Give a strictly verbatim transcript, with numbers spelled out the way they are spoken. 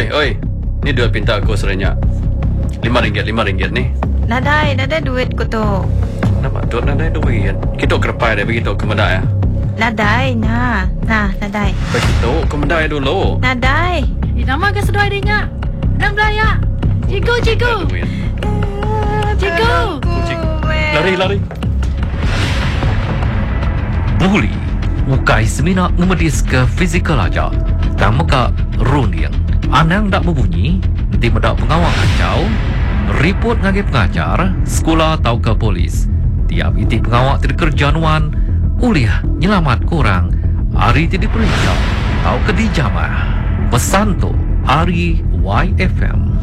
Oi, oi. Ni duit pinta aku serenyak. Lima ringgit, lima ringgit ni. Nadai, nadai duit ko to. Nampak tu nak ada duit. Kita kerepai dia begitu ke medai ah. Nadai, na. Na, nadai. Begitu ke medai dulu. Nadai. Eh, nama ke sedoi dia nyak? Nam belaya. Cigu, cigu. Cigu. Lari, lari. Buli, ukai semina ngemedis ke fizikal aja. Dan muka runing. Anang tak berbunyi, nanti mendak pengawal kacau. Report ngagi pengajar, sekolah atau ke polis. Tiap itih pengawal terkerjanuan, uliah nyelamat kurang. Hari tidak diperiksa, atau ke dijamah. Pesan tu, Ari Y F M.